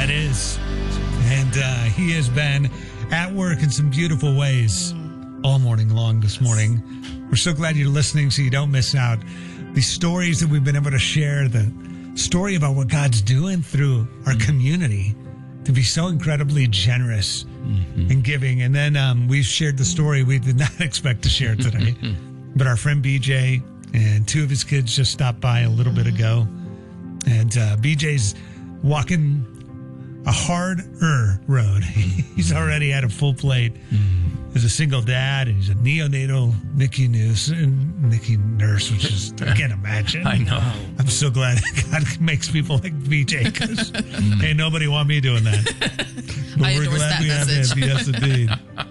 That is. And he has been at work in some beautiful ways all morning long this morning. We're so glad you're listening so you don't miss out. The stories that we've been able to share, the story about what God's doing through our community to be so incredibly generous and giving. And then we shared the story we did not expect to share today. But our friend BJ and two of his kids just stopped by a little bit ago. And BJ's walking a harder road. He's already had a full plate as a single dad, and he's a neonatal NICU nurse, which is, I can't imagine. I know. I'm so glad God makes people like BJ, because ain't nobody want me doing that. But I we're endorse glad that we message. have him. Yes, indeed.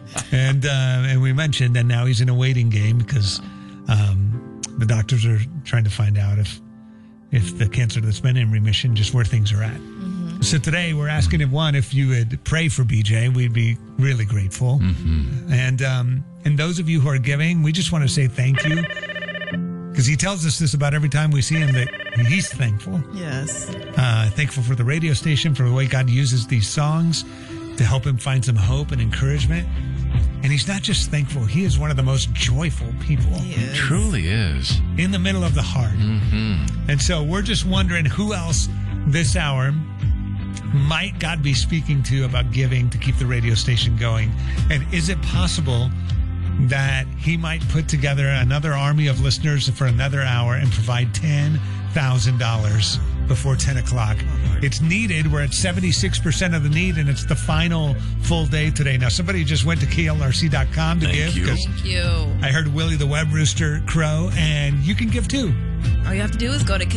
And we mentioned that now he's in a waiting game because the doctors are trying to find out if the cancer that's been in remission, just where things are at. So today we're asking him, one, if you would pray for BJ, we'd be really grateful. And those of you who are giving, we just want to say thank you, because he tells us this about every time we see him, that he's thankful. Yes. Thankful for the radio station, for the way God uses these songs to help him find some hope and encouragement. And he's not just thankful, he is one of the most joyful people. He is. Truly is. In the middle of the heart. And so we're just wondering who else this hour might God be speaking to about giving to keep the radio station going? And is it possible that he might put together another army of listeners for another hour and provide $10,000 before 10 o'clock? It's needed. We're at 76% of the need, and it's the final full day today. Now, somebody just went to KLRC.com to give. you. Thank you. I heard Willie the Web Rooster crow, and you can give too. All you have to do is go to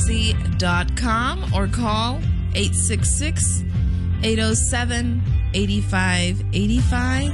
KLRC.com or call 866-807-8585.